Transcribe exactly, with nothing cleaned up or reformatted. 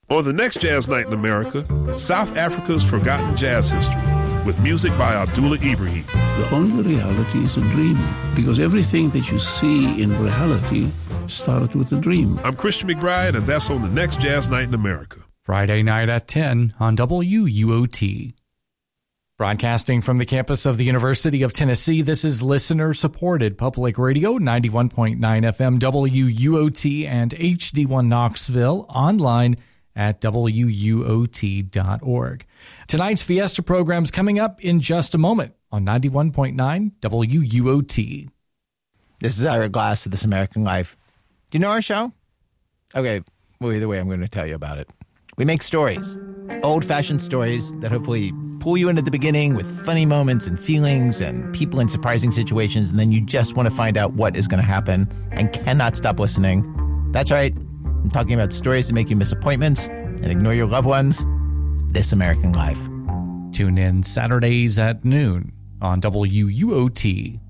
On the next Jazz Night in America, South Africa's forgotten jazz history with music by Abdullah Ibrahim. The only reality is a dream, because everything that you see in reality started with a dream. I'm Christian McBride, and that's on the next Jazz Night in America. Friday night at ten on W U O T. Broadcasting from the campus of the University of Tennessee, this is listener-supported public radio, ninety-one point nine F M W U O T and H D one Knoxville, online at W U O T dot org. Tonight's Fiesta program's coming up in just a moment on ninety-one point nine W U O T. This is Ira Glass of This American Life. Do you know our show? Okay, well, either way, I'm going to tell you about it. We make stories, old-fashioned stories that hopefully pull you into the beginning with funny moments and feelings and people in surprising situations, and then you just want to find out what is going to happen and cannot stop listening. That's right. I'm talking about stories that make you miss appointments and ignore your loved ones. This American Life. Tune in Saturdays at noon on W U O T.